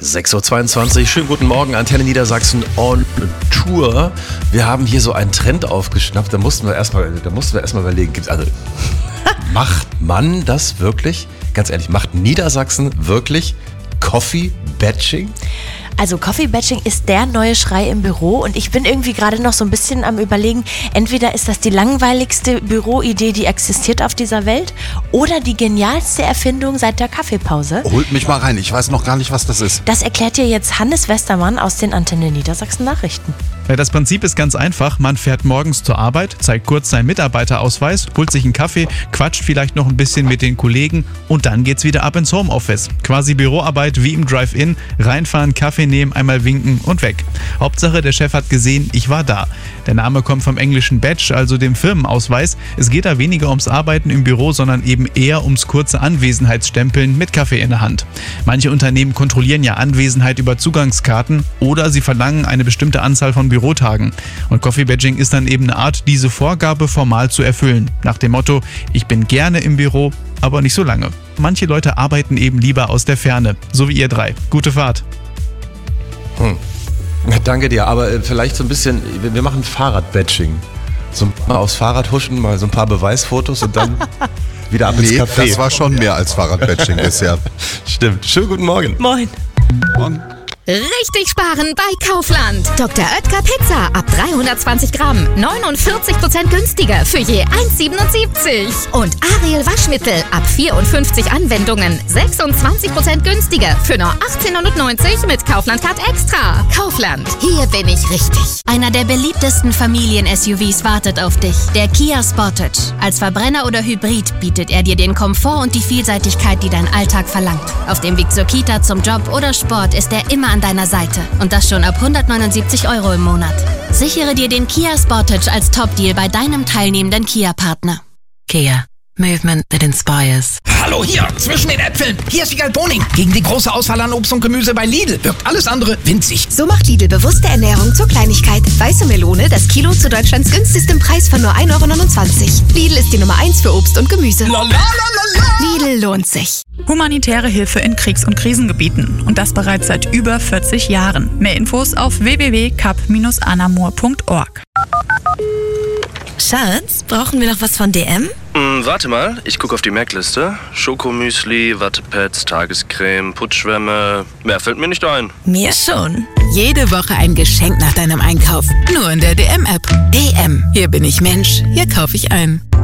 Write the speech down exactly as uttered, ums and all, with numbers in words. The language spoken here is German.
sechs Uhr zweiundzwanzig, schönen guten Morgen, Antenne Niedersachsen on Tour. Wir haben hier so einen Trend aufgeschnappt, da mussten wir erstmal, da mussten wir erstmal überlegen, gibt's, also macht man das wirklich? Ganz ehrlich, macht Niedersachsen wirklich Coffee Batching? Also Coffee Batching ist der neue Schrei im Büro und ich bin irgendwie gerade noch so ein bisschen am Überlegen, entweder ist das die langweiligste Büroidee, die existiert auf dieser Welt, oder die genialste Erfindung seit der Kaffeepause. Holt mich mal rein, ich weiß noch gar nicht, was das ist. Das erklärt dir jetzt Hannes Westermann aus den Antenne Niedersachsen Nachrichten. Ja, das Prinzip ist ganz einfach. Man fährt morgens zur Arbeit, zeigt kurz seinen Mitarbeiterausweis, holt sich einen Kaffee, quatscht vielleicht noch ein bisschen mit den Kollegen und dann geht's wieder ab ins Homeoffice. Quasi Büroarbeit wie im Drive-In, reinfahren, Kaffee nehmen, einmal winken und weg. Hauptsache, der Chef hat gesehen, ich war da. Der Name kommt vom englischen Badge, also dem Firmenausweis. Es geht da weniger ums Arbeiten im Büro, sondern eben eher ums kurze Anwesenheitsstempeln mit Kaffee in der Hand. Manche Unternehmen kontrollieren ja Anwesenheit über Zugangskarten oder sie verlangen eine bestimmte Anzahl von Bürotagen. Und Coffee Badging ist dann eben eine Art, diese Vorgabe formal zu erfüllen. Nach dem Motto, ich bin gerne im Büro, aber nicht so lange. Manche Leute arbeiten eben lieber aus der Ferne, so wie ihr drei. Gute Fahrt. Hm. Danke dir, aber vielleicht so ein bisschen, wir machen Fahrrad-Batching. So mal aufs Fahrrad huschen, mal so ein paar Beweisfotos und dann wieder ab ins Nee, Café. das war schon mehr als Fahrradbatching bisher. Stimmt. Schönen guten Morgen. Moin. Und Richtig sparen bei Kaufland. Doktor Oetker Pizza ab dreihundertzwanzig Gramm. neunundvierzig Prozent günstiger für je eins Komma siebenundsiebzig. Und Ariel Waschmittel ab vierundfünfzig Anwendungen. sechsundzwanzig Prozent günstiger für nur achtzehnhundertneunzig mit Kaufland Card Extra. Kaufland, hier bin ich richtig. Einer der beliebtesten Familien-S U Vs wartet auf dich. Der Kia Sportage. Als Verbrenner oder Hybrid bietet er dir den Komfort und die Vielseitigkeit, die dein Alltag verlangt. Auf dem Weg zur Kita, zum Job oder Sport ist er immer an deiner Seite. Und das schon ab hundertneunundsiebzig Euro im Monat. Sichere dir den Kia Sportage als Top-Deal bei deinem teilnehmenden Kia-Partner. Kia. Movement that inspires. Hallo hier, zwischen den Äpfeln. Hier ist Wiegald Boning. Gegen die große Auswahl an Obst und Gemüse bei Lidl wirkt alles andere winzig. So macht Lidl bewusste Ernährung zur Kleinigkeit. Weiße Melone, das Kilo zu Deutschlands günstigstem Preis von nur ein Euro neunundzwanzig. Lidl ist die Nummer eins für Obst und Gemüse. La, la, la, la, la. Lidl lohnt sich. Humanitäre Hilfe in Kriegs- und Krisengebieten. Und das bereits seit über vierzig Jahren. Mehr Infos auf w w w punkt cap dash anamur punkt org. Schatz, brauchen wir noch was von D M? Hm, warte mal, ich gucke auf die Merkliste. Schokomüsli, Wattepads, Tagescreme, Putzschwämme. Mehr fällt mir nicht ein. Mir schon. Jede Woche ein Geschenk nach deinem Einkauf. Nur in der D M-App. D M. Hier bin ich Mensch, hier kaufe ich ein.